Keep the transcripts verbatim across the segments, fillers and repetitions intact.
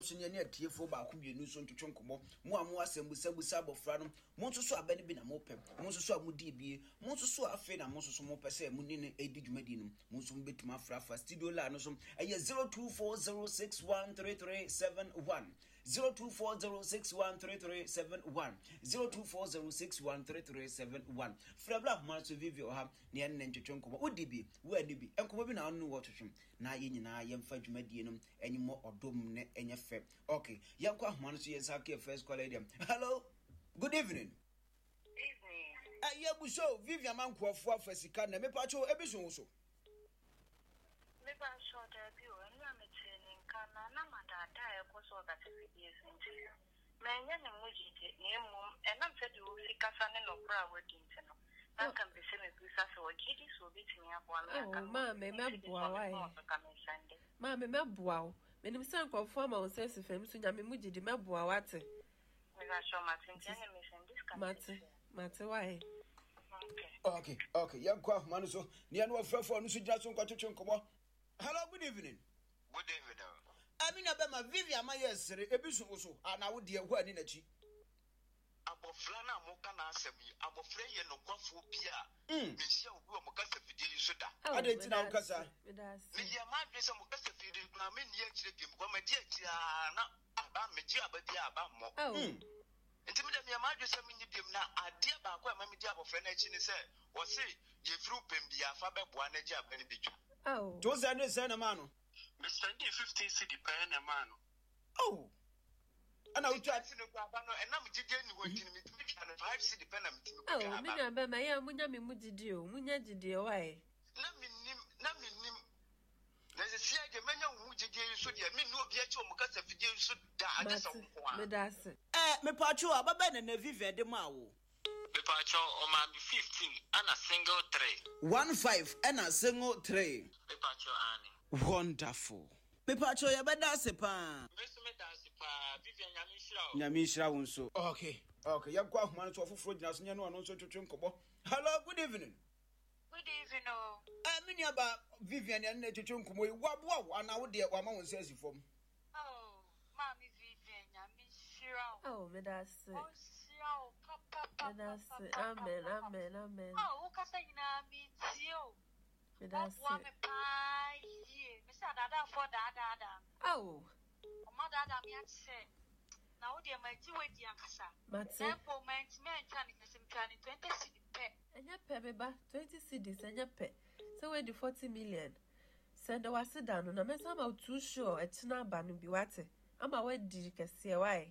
ne ne atiefo ba ko bienu so ntwetwe nkomo mo amu asembusa busa abofra no mo nso so abani bi na mo pem mo nso so amudi bie mo nso so afi na mo nso so mo pese mo ni ne edi dwumadi no mo nso betuma afra fa studio la no so eye zero two four zero six one three three seven one zero two four zero six one three three seven one zero two four zero six one three three seven one frabla mo so vivio ha ne en ntwetwe nkomo odi bi wo ani bi enkomo bi na no wo twetwe na ye nyina ye mfa dwumadi no enyimo odom ne enye fe. Okay, yankwa hman so yesake first call idiom. Hello, good evening. Evening. Ah, yebu so Vivian Mankwofo afasika na me pacho ebisun so. Me ba so da bi o enu ametene nka na na madada e ko so ga te bi esinti. Me nya ne mujije ne mum enam se di o sikasa ne no bra wadi ntino. Na kan be se me bisa so gidi so bitimi aboa me aka. Oh, ma me meboa wai. Ma me meboa o. Menim san kwafo ma wonse fam so nyame mugidi meboa wate. Me ba so matinte ne me sen discount. Mate, mate wai. Okay. Okay, okay. Yankwa hman so ne anu afrafo no so gina so nkwatwetwe nkomo. Hello, good evening. Good evening. Amina bema Vivian ma yesere ebisun so ana wo de ho ani na chi. Abofra na mo kana asemi abofra ye no kwafo bia Mm. me sia obi o mo kasa fidie yi so da Ade ti na wo kasa. Me da se. me ya ma dwe se mo kasa fidie na me ni akire biem kwa ma di akire na aba me ji aba bia aba mo Oh. Mm. enti me da me ma dwe se me ni biem na ade ba kwa ma me di abofra na achi ni se wo se ye fru pem bia fa beboa na ji aba ni bitwa Oh. Josa ne se na ma no. me spend fifteen cedi per na ma no Oh. Ana wo twa twa ne kwa ba no enam jige ni wotini me timi twa na five cedi per na me timi Oh, kwa me ba na be ma ya munya me mugidi o, munya gidi o wai. na minim na minim na se sia je menya wu jige so de me no obi achi o mukasa fidie so da ade so Mate, nko a me da se. eh me pacho ababa na na Vivian de ma wo. me pa cho o ma be fifteen ana single three one five and a single three. me pa cho ani Wonderful. Me pacho ya beda se pa. me so me da se pa Vivian nyame hira o Nyame hira won so. Okay. Okay, yankwa hman so ofoforo gina so nyano ano so twetwe nkomo. Hello, good evening. Good evening o. Eh mini aba Vivian ya na twetwe nkomo yi waboa wo ana wo de wa ma won se asifom. Oh, Mami Vivian, nyame shira o. Oh, me da se. Oh, shira o. Papa papa. Me da se. Amen, amen, amen. Oh, wo kasa nyina mi ti o. Me da That's why se. me pa ye. Me say dada for dada dada. Oh, O ma dada me ache. Na wo de ma ji we di akasa. mate. Na po ment me ntwa ni kase ntwa ni twenty cedi pe. Enya pe me ba twenty cedis enya pe. So we di forty million. Send the wase down na me sama too sure e tina ba no bi wate. Ama we di kese why?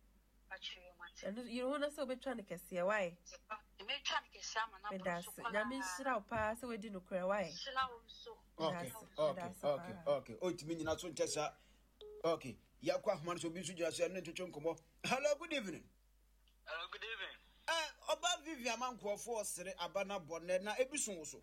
Achi yo mate. And you wanna say we try to kese why? Me twa ni kase ama na Me bo da so se. kwa. Nyame shira pa se we di no kra why? Shira o so. Okay. That's- Okay. that's Okay. fine. Okay. O timi nyina so ntesa. Okay. Yakwa hman so bi so gina so na twetwe nkomo. Hello, good evening. hello good evening Eh oba Vivian Mankwofo osere abana bonne na ebisun wo so.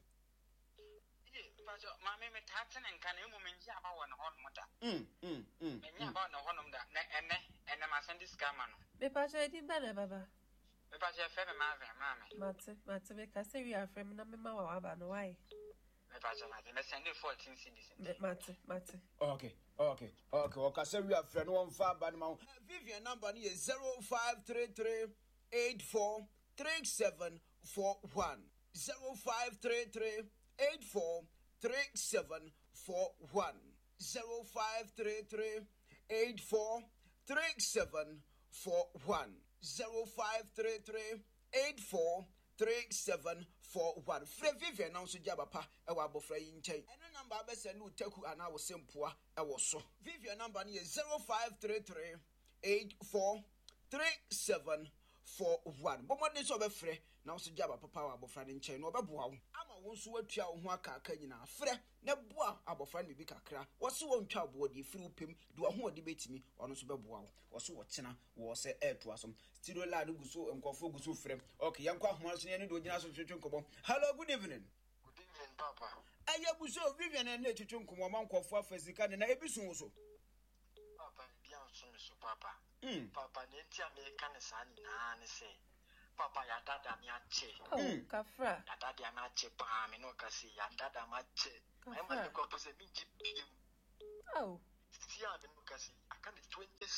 ye pa cho ma me me ta tene nka na emu me nji aba wo na ho no da Mm mm mm. me nya aba na ho no da na ene ene ma send this scam no Me pa cho edi ba na baba. me pa cho fe me ma ve ma me Mate, mate me ka say we are from na me ma wa ba no why? me pa cho ma me send fourteen cedis Me- Mate, mate. Okay. Okay. Okay. Okay. Say we are friend one fa ba ma. Vivian number ni is zero five three three eight four three seven four one. zero five three three eight four three seven four one. zero five three three eight four three seven four one. zero five three three eight four three seven four one. Frɛ Vivian na so jaba pa e wa abofra yi nkyɛn. Ɛno number abɛsɛ no taku ana wo sempoa e wo so. Vivian number ni is zero five three three eight four three seven four one. Bomode so bɛfrɛ na so jaba papa wa abofra ne nkyɛn no ɔbɛboa wo. Ama wo nso watua wo ho aka aka nyina. Frɛ na boa abofra ne bi kakra. Wo se wo ntwa bo de firi upem de wo ho de betimi ɔno so bɛboa wo. Wo so wo kyena wo se ɛto asom. Studio la no guso nkɔfo guso frɛ. Okay, yankɔ ahoma so ne ne do gyina so twetwe nkɔbɔ. Hello, good evening. good evening papa Aya buso Vivian na ne twetwe nkɔbɔ man nkɔfo afasika ne na ebisun wo so. papa bia so me so papa Mm. papa ne ntia me ka ne sa ni na ne se papa ya dada mi ache Oh, Mm. kafra. ya dada mi ache pa me no ka se ya dada ma che ai ma Kafra. ne ko pose mi ji biem Oh, si a me no ka se aka ne twenty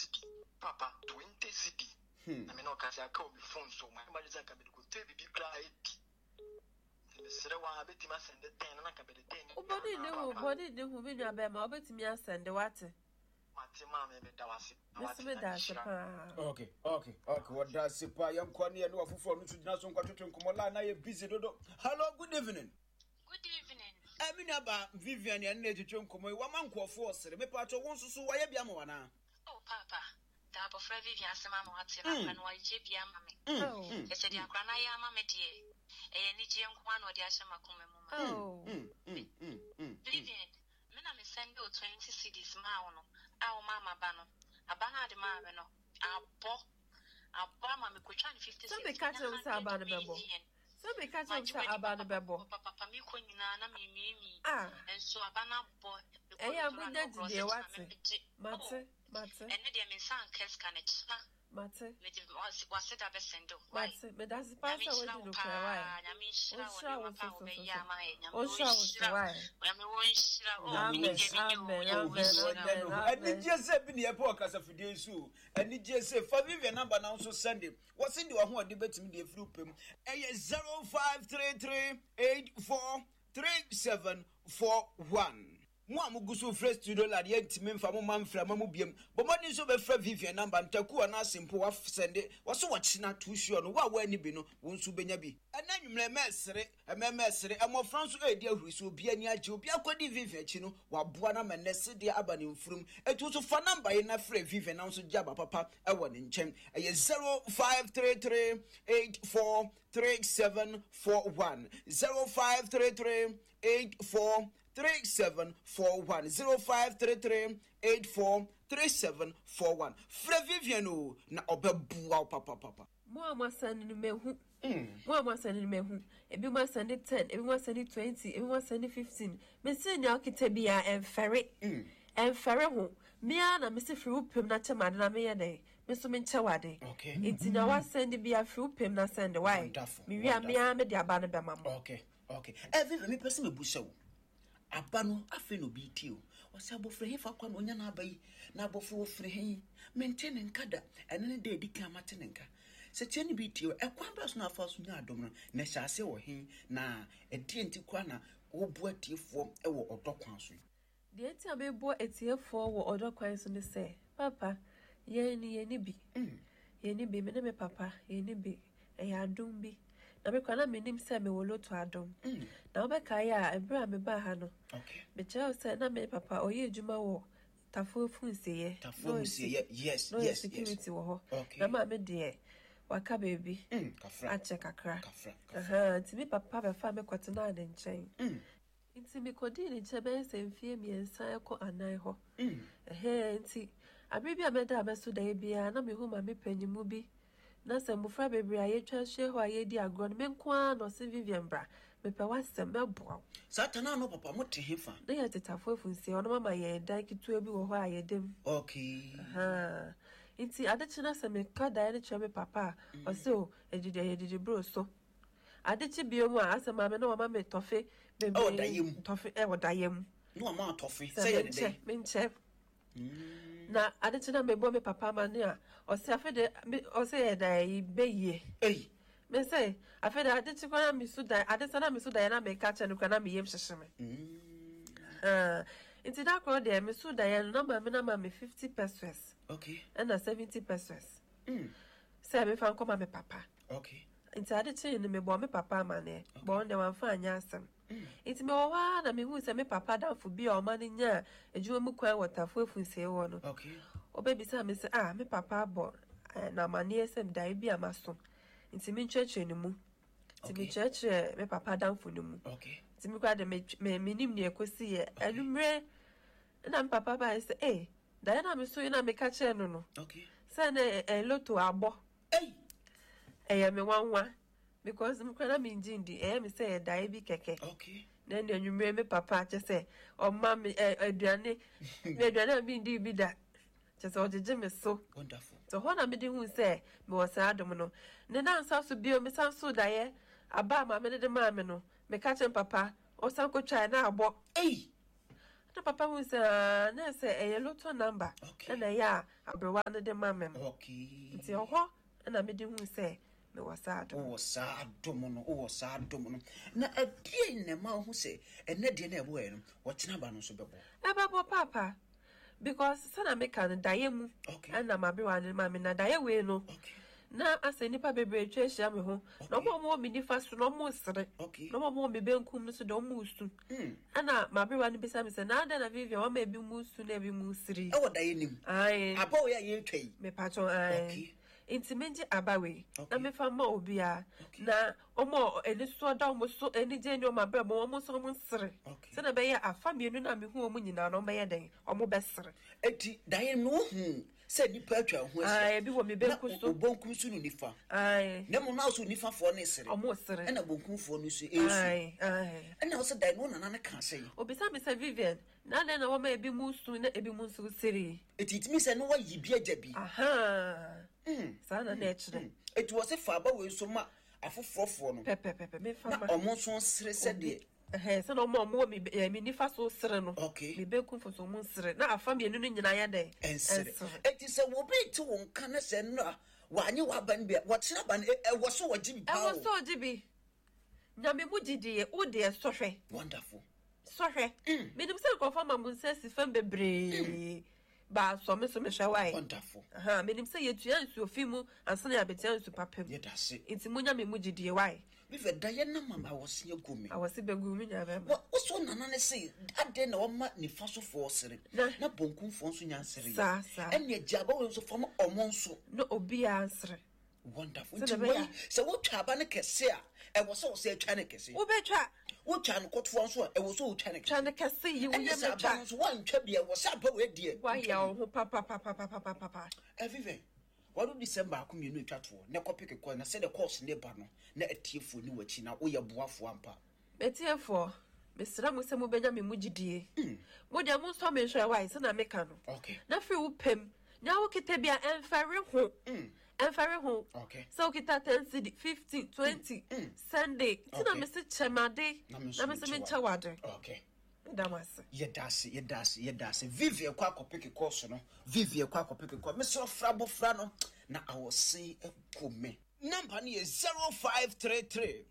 papa twenty C D. Hmm. I mean, no, because I call me phone, so my mother is like, I could tell you, cry. The Serawa habit must send the ten and I can be the ten. O body no body no who be na be ma obetimi asende wate. Matima me da wase. Mesme da sepa. Okay, okay, okay. What does Sipa young Kwani and Wafu to Nason Quatum Kumola? Now you're busy. Hello, good evening. Good evening. I mean about Vivian and Nature Chunkumo, one man called Force, the Pato wants to so why Biamona. Oh, Papa. Dabo for Vivian Samama Hatima and why J P M. Oh. I said, Your Granaya Mamma dear. A Nijian Kwan or the Ashama Kumema. Oh. Vivian, Mena me send you twenty C Ds Mauno. Our Mamma Bano. A banner de Marveno. A bo. A bomb, I'm a fifty. Some be catch on Sabana Bebo. Some be catch on Sabana Bebo. Papa Miquina, Mimi. Ah. And so a banner boy. Eh, I'm good at the what's Mate, Mate. And then my son Kescanet. Mate. Was it a besendo? Mate, but that's the pastor with you. Why? Oh, and it just said, Be a podcast of days, and it just said, for Vivian number now so Sunday. What's in the one debate me the flu pim? A zero five three three eight four three seven four one. Mwamu gusu fresh studio la yenti memfa mo manfra mamu biem bo moni so be fra Vivian number ntaku na simple wa sende waso wachina too sure no wa wa ni bi no wonsu benya bi ananwumre mesere ememesere emofran so edi ahuriso obi ani age obi akodi Vivian chi no wa boa na menese de abane mfurum etu so fa number ye na fra Vivian na so jaba papa e wo ne nchem eye zero five three three eight four three seven four one zero five three three eight four three seven four one zero five three three eight four three seven four one. Fra Vivian o na obebua papa papa. Mo ama send ni mehu. Mo ama send ni mehu. Ebi mo send ten, ebi mo send twenty, ebi mo send fifteen. Me se nya okite bia emfere. Emfere ho. Me na me se firi upem na chema na me ye dey. Me so me nchewade. Okay. Enti na wa send bia firi upem na send why? Me wi me a me de aba no be mama. Okay. Okay. Eh Vivian me person me busa wo. Abano afi no biti o wasa abofre he fa kwa no nya na abai na abofre wo fre he maintain nkada ene ne de dika mate nka se cheni biti o ekwa bas na afa so nya adom no na hyase wo he na edi enti kwa na wo bu atiefo e wo odokwan so de enti abebo atiefo wo odokwan so ne se papa ye ni ye ni bi ye ni bi me ne me papa ye ni bi e ya adom bi na me kwa na menim se me wolo to adom na obeka ya ebra me ba ha no okay me chao se na me papa oye ejuma wo tafo funsiye tafo funsiye yes no yes security wo ho okay na ma me de waka baby kafra ache kakra kafra aha ti me papa be fa me kwatena na nchen nti me kodi ni chebe se mfie mi ensa ekọ anan ho eh nti abibi ameda abeso da bia na me hu ma me panyimu bi na se mufra bebre aye twa hye ho aye di agro no menkwa no se Vivian bra me pe wasem mebo satana no papa mo te hefa na ya tetafo funsi ono mama ye dan kitu ebi wo ho aye dem okay ha inti adechi na se me ka da ne chwe papa o se o ejide ejide bro so adechi bi omu a ase mama na mama me tofe bebe o dayem tofe e wo dayem no mama tofe say ye dey me nche na adechi na me bo me papa ma ne a o se afede o se ye dai beye eh me say afede adechi kwa na mi su dai adechi na mi su dai na me ka che no kwa na me yem hyehye ah inti da ko de me su dai no na ma me na ma me fifty pesos okay and na seventy pesos mm say me fan ko ma me papa okay inti adechi ni me bo me papa ma ne bo ne wan fa anya asem inti me wa na me hu se me papa da fu bi o ma ne nya ejuwa mu kwan wotafo funse wo no okay obebi sa me se ah me papa bo na mani esem dai bi amaso nti me ncheche ni mu nti me cheche me papa danfo ni mu okay nti me kwa de me me nim ne ekosi ye anumre na me papa ba se eh dai na me so na me ka che no no okay se na e loto abo eh eh me wanwa because me kwa na me njindi eh me se dai bi keke okay na ne anumre me papa che se o ma me aduane me aduane bi ndi bi da che se o jeje me so wonderful so hona me de hu se me wo sa adom no ne na nsa so bio me san so da ye aba ma me de ma me no me ka chen papa o san ko twa na abo eh Na papa who say na say a lotto number. Okay. Na ya abrewa no de mamem. Okay. Nti oho na me de hu say me wasado. Oh sado no, oh sado no. Na adie na ma hu say ene de na ebo e no, wo kina ba no so bebo. Ebebo papa. Because sana me kan daye mu. Okay. And na mabrewa no mame na daye we no. Okay. Na ase nipa bebre twa hia me ho. Na mo mo mi nifa so no mo sere. Okay. Na mo mo me benkum no so do mo usu. Mm. Ana mabrewa no bisa me se na ada na Vivian wa ma bi mu usu na bi mu siri. E wo daye nim. Ai. Aba wo ya ye twai. Me patron ai. Okay. Inti menje abawe. Okay. Na me fa ma obi a. Okay. Na omo eni so da omo so eni je ni omo abra mo omo so omo sere. Okay. Se na be ya afa mienu na me hu omo nyina na omo be ye den. Omo be sere. Eti daye no hu se nipa atwa ho ase. Ai bi wo me benku so. Obonku so no nifa. Ai. Na mo na so nifa fo ne sere. Omo sere. Na bonku fo no so esu. Ai, ai. Na wo se daye no na na ka say. Obisa me se Vivian. Na na na wo ma ebi mu su na ebi mu su sere. Eti itimi se no wa yibi ajabi. Aha. Mm. Sana na echire. Eti wo se fa ba we so ma afofrofo no. Pepe pepe me fa Na ma. omo so sere se de. Eh, se no mo mo mi mi nifa so sere no. Okay. Mi benku fo so mo sere. Na afa mienu no nyina ya den. Ensere. Eti se wo be ti won kan se no wa anye wa ban bia. Wo kira ban e wo so wo jibi E pa. wo so jibi. Nyame mu jidie wo de sohwe. Wonderful. Sohwe. Me dim se ko fa ma mu se si fam bebre. Ba so me so me hwe wai. Wonderful. Aha, me dim se yetua nsu ofimu ansana ya betia nsu papam. Ye da se. Inti mu nyame mu jidie wai. Me ve daye na mama wo se gumi. Awase begu mi nya be. Wo so nana ne se ade na wo ma ni fa so fo sere. Na bonkum fo so nya sere. Sa sa. Ene agaba wo so fo ma omo so. No obi ansere. Wonderful. So Nti the wai bear. se wo twa ba ne kese a e wo so wo se twa ne kese. Wo betwa. Wo twa no kotfo so e wo so wo twa ne kese. Twa ne kase yi wo Ene ye se aba betwa. no so wan twa bia wo sa ba we die. Wa ya wo papa papa papa papa papa. Evive. Wadu December akomienu etwa to. Ne kopike ko na se the course ne ba no na atiefo ni wachi na wo ye boafo ampa. Betiefo. Mesra mu se mu benya me mu jidie. Mo de mo so me hwe wai se na meka no. Okay. Na fi wo pem. Na wo kita bia enfare ho. Enfare ho. Okay. So kita ten C D fifteen twenty Sunday. Ti na me se chemade. Na me Na me se me chawade. Okay. Damase. Ye dase, ye dase, ye dase. Vivie kwa akopeke course no. Vivie kwa akopeke course. Me so frabo fra no na awose ekome. Number ni is zero five three three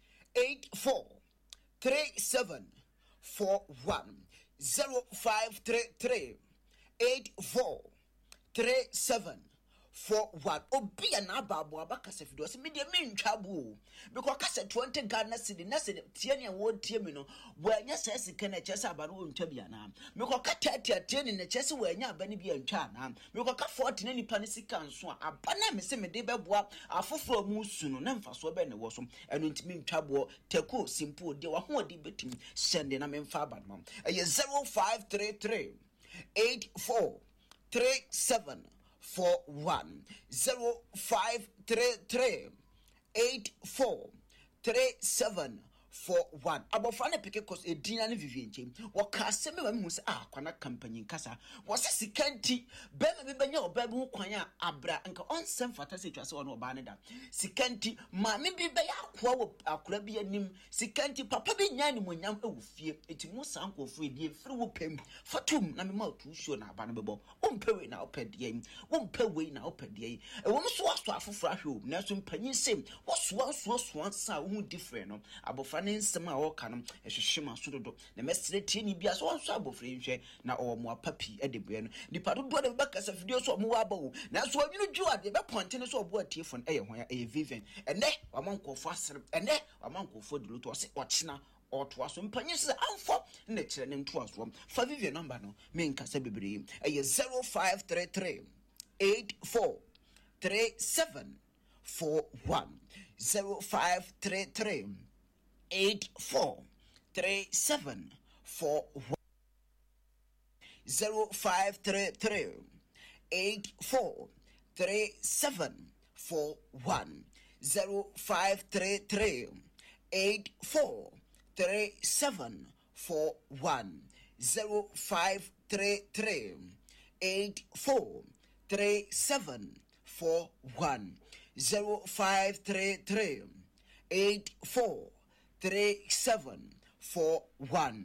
eight four three seven four one. zero five three three eight four three seven four one. Obi na babo abaka se fido se me de me ntwabo because kase twenty Ghana cedi na se tie ne wo tie me no wo anya se sika na chese aba no ntwa bia na me ko ka thirty tie ne na chese wo anya aba ne bia ntwa na me ko ka forty na nipa ne sika nso aba na me se me de beboa afoforo mu su no na mfaso be ne wo so eno ntimi ntwabo teko simple de wa ho de betim sende na me mfa aba no e zero five three three eight four three seven four one. zero five three three eight four three seven four one. Abofra na peke kos edina ne Vivian chem wo ka se me wamu se ah kwana company kasa wo se sikanti be me benya oba bi ho kwan a abra nka onsem fata se twase wono oba ne da sikanti ma me bi be ya akwa wo akura bi anim sikanti papa bi nya ni monyam ewu fie eti mu san kofo edie firi wo pem fatum na me ma tu show na aba ne bebo ompewe na opedie ompewe na opedie e wo so aso afofra hwe na so mpanyin sem wo so aso so sa wo different no abofra nsema a woka no ehwehwema so dodo na mesere tie ni bia so wonso abofre nhwe na o mo apapi e de bue no nipa dodo de baka sa video so mo wa ba wo na so anwunu ju ade be ponte no so obo atiefo e ye ho ya e Vivian ene wamankofo asere ene wamankofo de luto se ochina otoa so mpanye se amfo na kire ne ntoa so fa Vivian number no me nkasa bebre e ye zero five three three eight four three seven four one. zero five three three eight four three seven four one. zero five three three eight four three seven four one. zero five three three eight four three seven four one. zero five three three eight four three seven four one. zero five three three eight four three seven four one.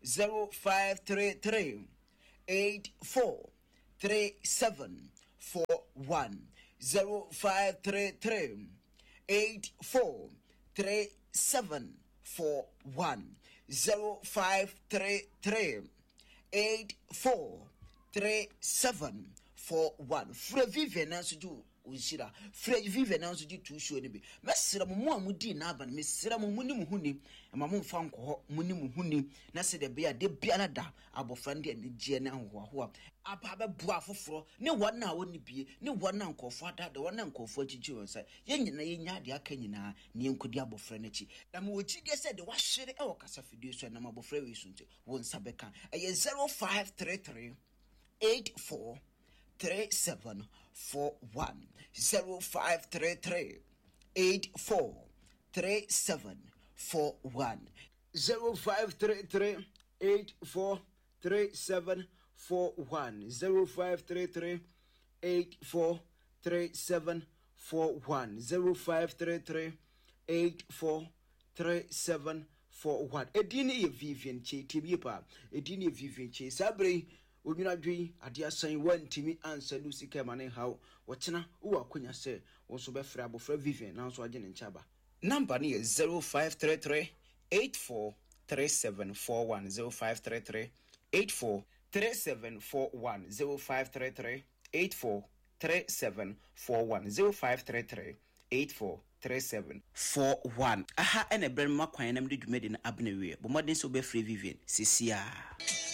zero five three three eight four three seven four one zero five three three eight four three seven four one zero five three three eight four three seven four one. Free Vivian answer to Ushira. Free Vivian answer to show me. Messira Mumma Mudi Naban, Miss Sira Muni Muhuni, and Mamun Fanko Muni Muhuni, Nasa de Bea de Bianada, Abofandi and the Giana Hua. Ababa Buafo, no one now wouldn't be, no one uncle father, the one uncle forty jewels. Yen Yanya, the Akenina, Nian Kudiabo Frenechi. Namuchi said the wash shitty or Casafidu and Namabo Frevisun, one Sabeca, a zero five three three eight four three seven four one zero five three three eight four three seven four one zero five three three eight four three seven four one zero five three three eight four three seven four one zero five three three eight four three seven four one. Edini ye Vivian Che Tibipa, Edini ye Vivian Che Sabre. We not dream at the same one Timmy answer Lucy Kemane how whatna who are Quina say also be frabo for Vivian now so I didn't chaba. Number near zero five three three eight four three seven four one zero five three three eight four three seven four one zero five three three eight four three seven four one zero five three three eight four three seven four one. Aha and a brand mark when I'm the made in Abnewe, but more than so be free Vivian, Cecilia.